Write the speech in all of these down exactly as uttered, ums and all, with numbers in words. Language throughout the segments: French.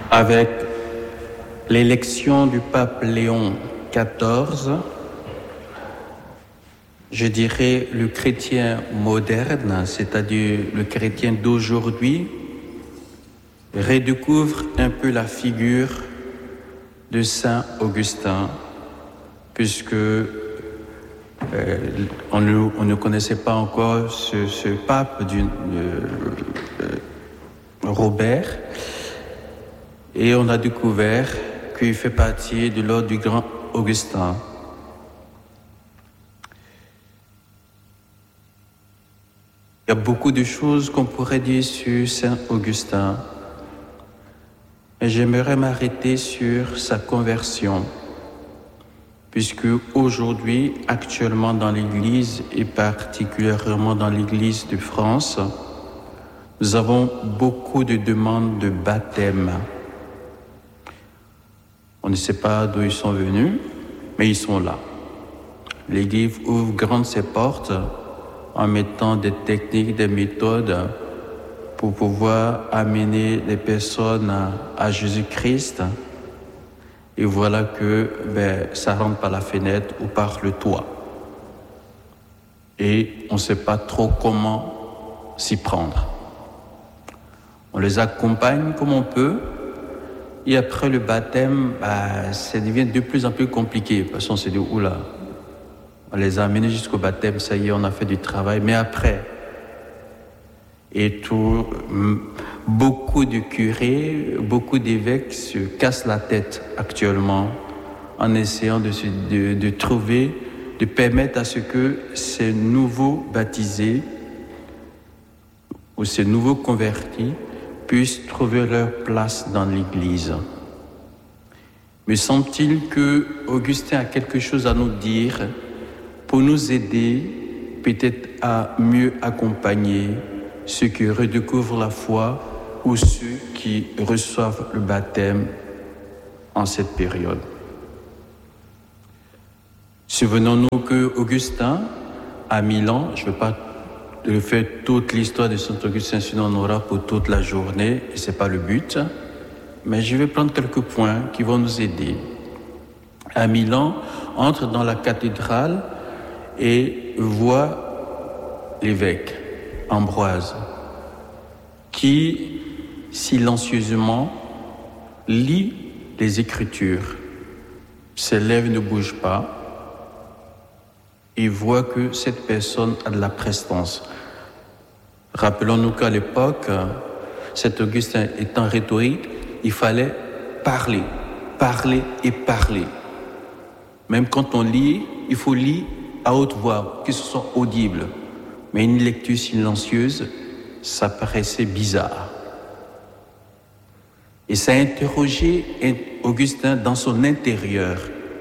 Avec l'élection du pape Léon quatorze, je dirais le chrétien moderne, c'est-à-dire le chrétien d'aujourd'hui, redécouvre un peu la figure de Saint Augustin, puisque euh, on, ne, on ne connaissait pas encore ce, ce pape du, euh, euh, Robert, et on a découvert qu'il fait partie de l'ordre du grand Augustin. Il y a beaucoup de choses qu'on pourrait dire sur Saint Augustin, mais j'aimerais m'arrêter sur sa conversion, puisque aujourd'hui, actuellement dans l'Église, et particulièrement dans l'Église de France, nous avons beaucoup de demandes de baptême. On ne sait pas d'où ils sont venus, mais ils sont là. L'Église ouvre grandes ses portes en mettant des techniques, des méthodes pour pouvoir amener les personnes à Jésus-Christ. Et voilà que ben, ça rentre par la fenêtre ou par le toit. Et on ne sait pas trop comment s'y prendre. On les accompagne comme on peut. Et après le baptême, bah, ça devient de plus en plus compliqué. Parce qu'on se dit, oula, on les a amenés jusqu'au baptême, ça y est, on a fait du travail. Mais après, et tout, beaucoup de curés, beaucoup d'évêques se cassent la tête actuellement en essayant de, se, de, de trouver, de permettre à ce que ces nouveaux baptisés ou ces nouveaux convertis puissent trouver leur place dans l'Église. Me semble-t-il que Augustin a quelque chose à nous dire pour nous aider peut-être à mieux accompagner ceux qui redécouvrent la foi ou ceux qui reçoivent le baptême en cette période. Souvenons-nous que Augustin, à Milan, je ne veux pas faire toute l'histoire de Saint Augustin, sinon on aura pour toute la journée, et ce n'est pas le but, mais je vais prendre quelques points qui vont nous aider. À Milan, entre dans la cathédrale et voit l'évêque Ambroise, qui silencieusement lit les Écritures. Ses lèvres ne bougent pas et voit que cette personne a de la prestance. Rappelons-nous qu'à l'époque, cet Augustin étant rhétorique, il fallait parler, parler et parler. Même quand on lit, il faut lire à haute voix, que ce soit audible. Mais une lecture silencieuse, ça paraissait bizarre. Et ça a interrogé Augustin dans son intérieur,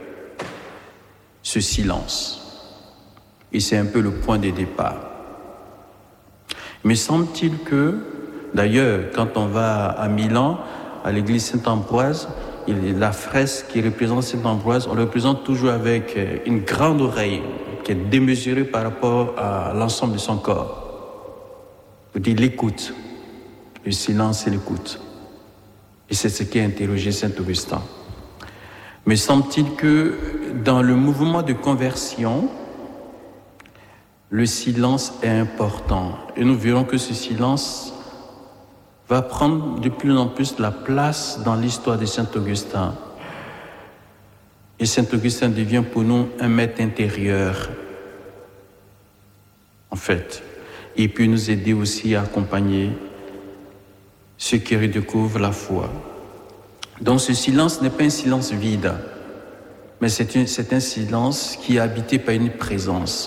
ce silence. Et c'est un peu le point de départ. Mais semble-t-il que, d'ailleurs, quand on va à Milan, à l'église Saint-Ambroise, la fresque qui représente Saint-Ambroise, on le représente toujours avec une grande oreille qui est démesurée par rapport à l'ensemble de son corps. Vous dites l'écoute, le silence et l'écoute. Et c'est ce qui a interrogé Saint-Augustin. Mais semble-t-il que dans le mouvement de conversion, le silence est important. Et nous verrons que ce silence va prendre de plus en plus la place dans l'histoire de Saint-Augustin. Et Saint-Augustin devient pour nous un maître intérieur, en fait. Et puis nous aider aussi à accompagner ceux qui redécouvrent la foi. Donc ce silence n'est pas un silence vide, mais c'est, une, c'est un silence qui est habité par une présence.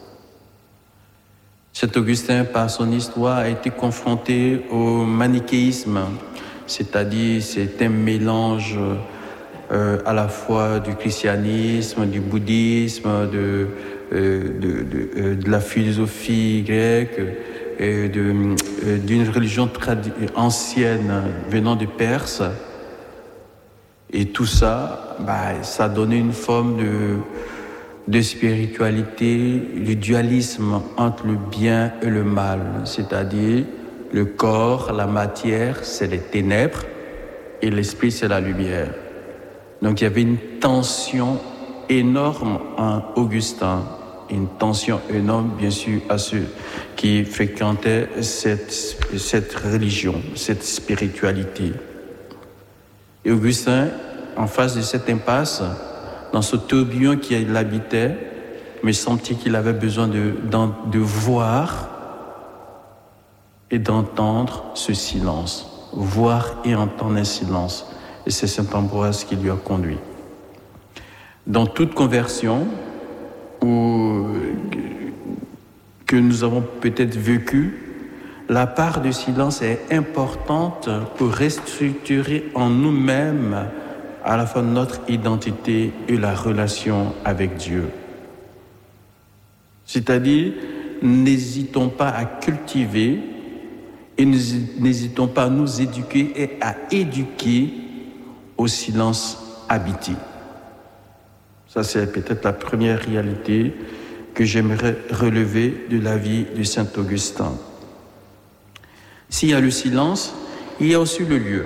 Saint Augustin, par son histoire, a été confronté au manichéisme, c'est-à-dire c'est un mélange euh, à la fois du christianisme, du bouddhisme, de, euh, de, de, euh, de la philosophie grecque, euh, de, euh, d'une religion tradi- ancienne venant de Perse. Et tout ça, bah, ça a donné une forme de... de spiritualité, le dualisme entre le bien et le mal, c'est-à-dire le corps, la matière, c'est les ténèbres, et l'esprit, c'est la lumière. Donc il y avait une tension énorme en Augustin, une tension énorme, bien sûr, à ceux qui fréquentaient cette, cette religion, cette spiritualité. Et Augustin, en face de cette impasse, dans ce tourbillon qui l'habitait, me sentit qu'il avait besoin de, de voir et d'entendre ce silence. Voir et entendre un silence. Et c'est Saint Ambroise qui lui a conduit. Dans toute conversion où, que nous avons peut-être vécu, la part de silence est importante pour restructurer en nous-mêmes à la fois notre identité et la relation avec Dieu. C'est-à-dire, n'hésitons pas à cultiver et n'hésitons pas à nous éduquer et à éduquer au silence habité. Ça, c'est peut-être la première réalité que j'aimerais relever de la vie de saint Augustin. S'il y a le silence, il y a aussi le lieu.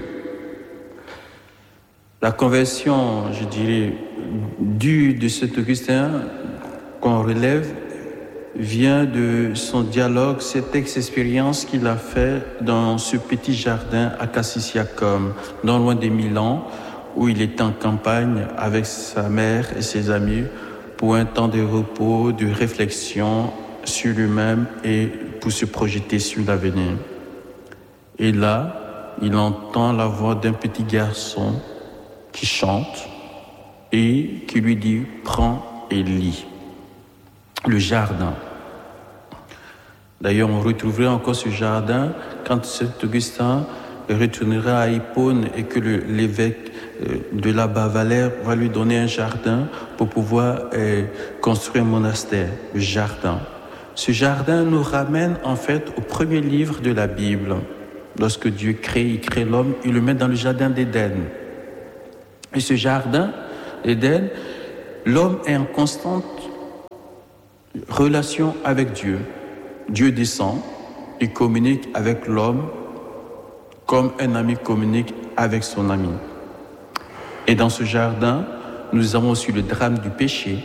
La conversion, je dirais, du de saint Augustin qu'on relève vient de son dialogue, cette expérience qu'il a fait dans ce petit jardin à Cassisiacum, non loin de Milan, où il était en campagne avec sa mère et ses amis pour un temps de repos, de réflexion sur lui-même et pour se projeter sur l'avenir. Et là, il entend la voix d'un petit garçon qui chante et qui lui dit « Prends et lis ». Le jardin. D'ailleurs, on retrouverait encore ce jardin quand saint Augustin retournera à Hippone et que le, l'évêque de là-bas, Valère, va lui donner un jardin pour pouvoir euh, construire un monastère, le jardin. Ce jardin nous ramène en fait au premier livre de la Bible. Lorsque Dieu crée, il crée l'homme, il le met dans le jardin d'Éden. Et ce jardin d'Éden, l'homme est en constante relation avec Dieu. Dieu descend, il communique avec l'homme comme un ami communique avec son ami. Et dans ce jardin, nous avons aussi le drame du péché.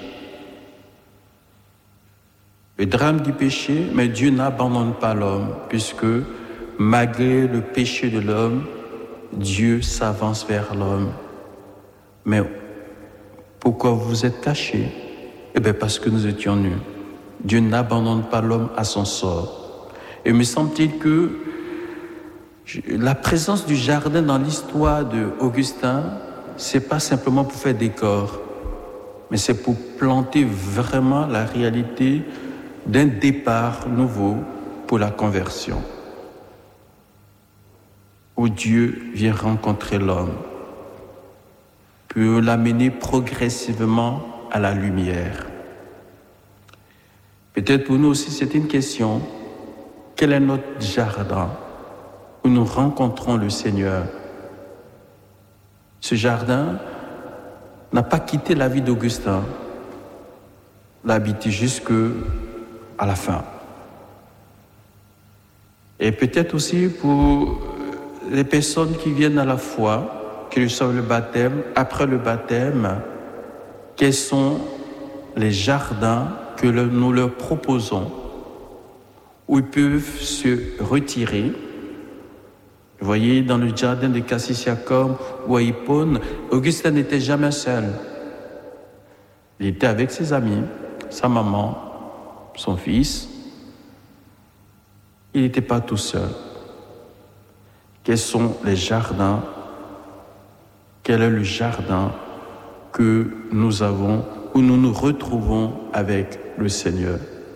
Le drame du péché, mais Dieu n'abandonne pas l'homme, puisque malgré le péché de l'homme, Dieu s'avance vers l'homme. Mais pourquoi vous êtes cachés? Eh bien parce que nous étions nus. Dieu n'abandonne pas l'homme à son sort. Et me semble-t-il que la présence du jardin dans l'histoire d'Augustin, c'est pas simplement pour faire décor, mais c'est pour planter vraiment la réalité d'un départ nouveau pour la conversion, où Dieu vient rencontrer l'homme, pour l'amener progressivement à la lumière. Peut-être pour nous aussi, c'est une question. Quel est notre jardin où nous rencontrons le Seigneur? Ce jardin n'a pas quitté la vie d'Augustin, l'a habité jusqu'à la fin. Et peut-être aussi pour les personnes qui viennent à la foi, qui reçoivent le baptême, après le baptême, quels sont les jardins que nous leur proposons, où ils peuvent se retirer. Vous voyez, dans le jardin de Cassisiacum ou à Hippone, Augustin n'était jamais seul. Il était avec ses amis, sa maman, son fils. Il n'était pas tout seul. Quels sont les jardins? Quel est le jardin que nous avons, où nous nous retrouvons avec le Seigneur?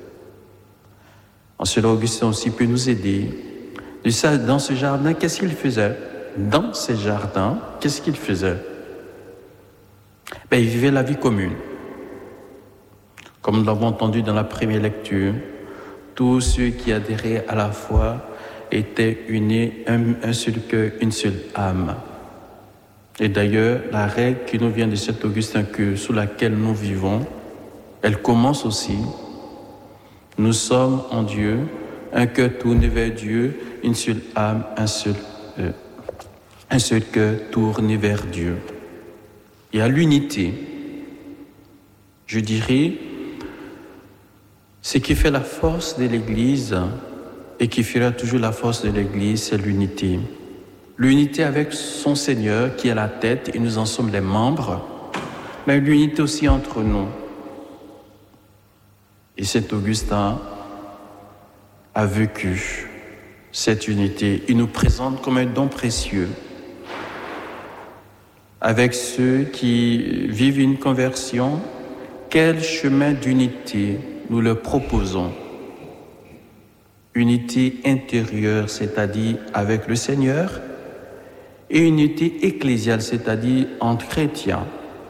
En cela, Augustin aussi peut nous aider. Dans ce jardin, qu'est-ce qu'il faisait? Dans ces jardins, qu'est-ce qu'il faisait? Ben, il vivait la vie commune. Comme nous l'avons entendu dans la première lecture, tous ceux qui adhéraient à la foi étaient unis, un, un seul cœur, une seule âme. Et d'ailleurs, la règle qui nous vient de saint Augustin, que, sous laquelle nous vivons, elle commence aussi. Nous sommes en Dieu, un cœur tourné vers Dieu, une seule âme, un seul euh, un seul cœur tourné vers Dieu. Et à l'unité, je dirais, ce qui fait la force de l'Église et qui fera toujours la force de l'Église, c'est l'unité. L'unité avec son Seigneur qui est la tête et nous en sommes les membres, mais l'unité aussi entre nous. Et Saint Augustin a vécu cette unité. Il nous présente comme un don précieux. Avec ceux qui vivent une conversion, quel chemin d'unité nous leur proposons? Unité intérieure, c'est-à-dire avec le Seigneur, et unité ecclésiale, c'est-à-dire entre chrétiens.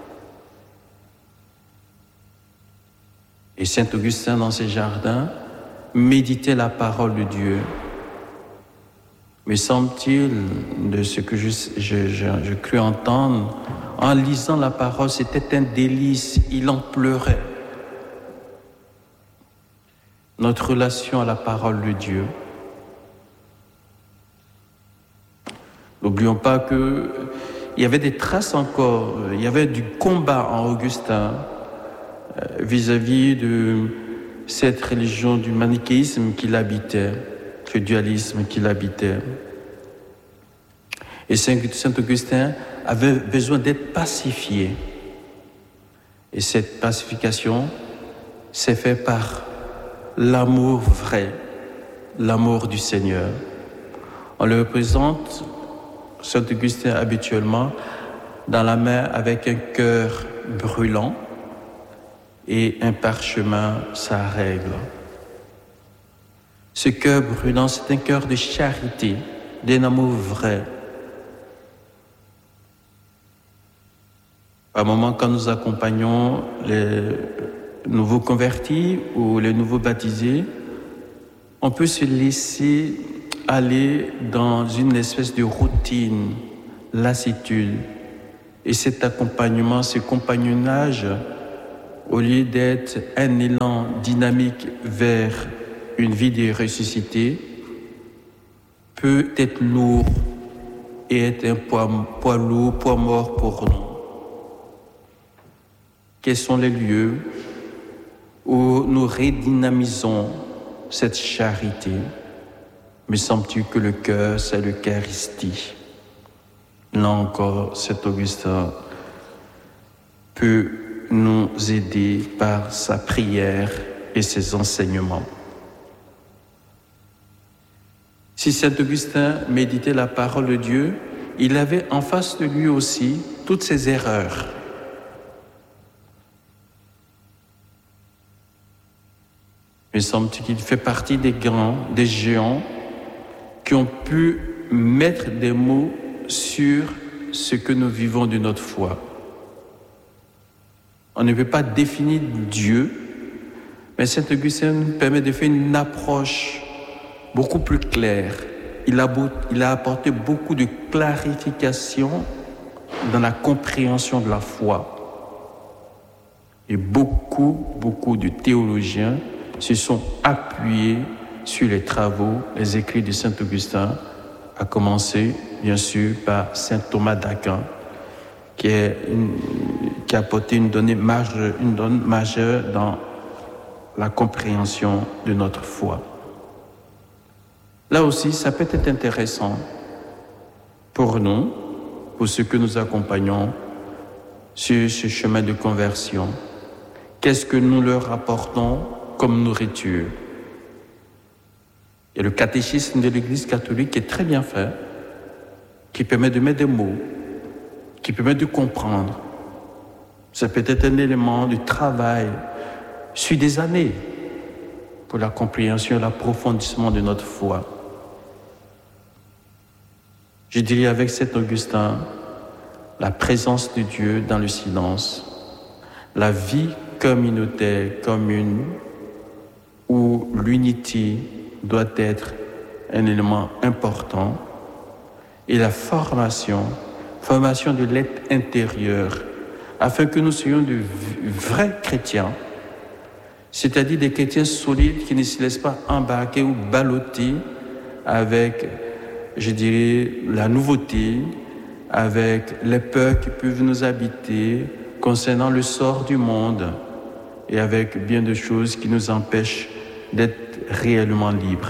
Et Saint Augustin, dans ses jardins, méditait la parole de Dieu. Me semble-t-il, de ce que je, je, je, je crus entendre, en lisant la parole, c'était un délice, il en pleurait. Notre relation à la parole de Dieu. N'oublions pas qu'il y avait des traces encore, il y avait du combat en Augustin euh, vis-à-vis de cette religion du manichéisme qui l'habitait, le dualisme qui l'habitait. Et Saint Augustin avait besoin d'être pacifié. Et cette pacification s'est faite par l'amour vrai, l'amour du Seigneur. On le représente, Saint Augustin, habituellement, dans la main avec un cœur brûlant et un parchemin, sa règle. Ce cœur brûlant, c'est un cœur de charité, d'un amour vrai. Par moments, quand nous accompagnons les nouveaux convertis ou les nouveaux baptisés, on peut se laisser aller dans une espèce de routine, lassitude. Et cet accompagnement, ce compagnonnage, au lieu d'être un élan dynamique vers une vie de ressuscité, peut être lourd et être un poids, poids lourd, poids mort pour nous. Quels sont les lieux où nous redynamisons cette charité? Me semble-t-il que le cœur, c'est l'Eucharistie. Là encore, Saint Augustin peut nous aider par sa prière et ses enseignements. Si Saint Augustin méditait la parole de Dieu, il avait en face de lui aussi toutes ses erreurs. Il me semble qu'il fait partie des grands, des géants qui ont pu mettre des mots sur ce que nous vivons de notre foi. On ne peut pas définir Dieu, mais Saint Augustin nous permet de faire une approche beaucoup plus claire. Il a, beau, il a apporté beaucoup de clarification dans la compréhension de la foi. Et beaucoup, beaucoup de théologiens se sont appuyés sur les travaux, les écrits de Saint Augustin, à commencer, bien sûr, par Saint Thomas d'Aquin, qui, est une, qui a apporté une donnée majeure, une donnée majeure dans la compréhension de notre foi. Là aussi, ça peut être intéressant pour nous, pour ceux que nous accompagnons sur ce chemin de conversion. Qu'est-ce que nous leur apportons comme nourriture? Il y a le catéchisme de l'Église catholique qui est très bien fait, qui permet de mettre des mots, qui permet de comprendre. Ça peut être un élément de travail sur des années pour la compréhension et l'approfondissement de notre foi. Je dirais avec Saint Augustin, la présence de Dieu dans le silence, la vie communautaire, commune, où l'unité doit être un élément important, et la formation, formation de l'être intérieur, afin que nous soyons de vrais chrétiens, c'est-à-dire des chrétiens solides qui ne se laissent pas embarquer ou balloter avec, je dirais, la nouveauté, avec les peurs qui peuvent nous habiter concernant le sort du monde et avec bien de choses qui nous empêchent d'être réellement libres.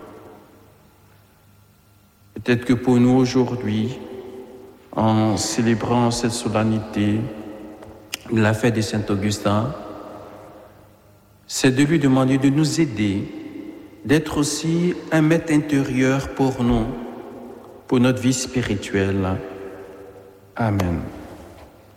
Peut-être que pour nous aujourd'hui, en célébrant cette solennité, la fête de Saint-Augustin, c'est de lui demander de nous aider, d'être aussi un maître intérieur pour nous, pour notre vie spirituelle. Amen.